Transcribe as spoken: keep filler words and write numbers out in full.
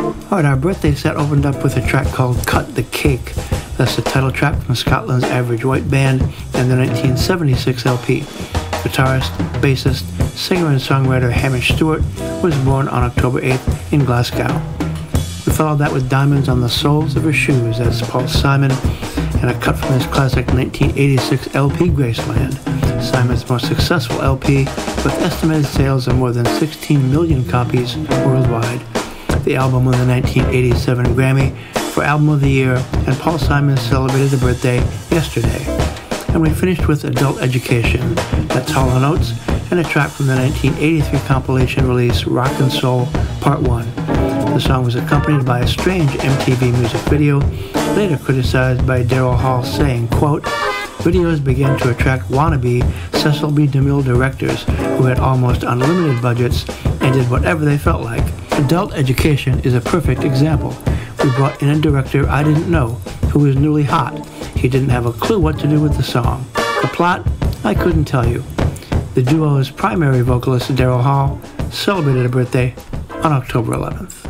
Alright, our birthday set opened up with a track called Cut the Cake. That's the title track from Scotland's Average White Band and the nineteen seventy-six L P. Guitarist, bassist, singer and songwriter Hamish Stewart was born on October eighth in Glasgow. We followed that with Diamonds on the Soles of Her Shoes as Paul Simon, and a cut from his classic nineteen eighty-six L P Graceland, Simon's most successful L P with estimated sales of more than sixteen million copies worldwide. The album won the nineteen eighty-seven Grammy for Album of the Year, and Paul Simon celebrated a birthday yesterday. And we finished with Adult Education, that's Hall and Oates, and a track from the nineteen eighty-three compilation release Rock and Soul Part one. The song was accompanied by a strange M T V music video, later criticized by Daryl Hall saying, quote, "Videos began to attract wannabe Cecil B. DeMille directors who had almost unlimited budgets and did whatever they felt like. Adult Education is a perfect example. We brought in a director I didn't know, who was newly hot. He didn't have a clue what to do with the song. The plot? I couldn't tell you." The duo's primary vocalist, Daryl Hall, celebrated a birthday on October eleventh.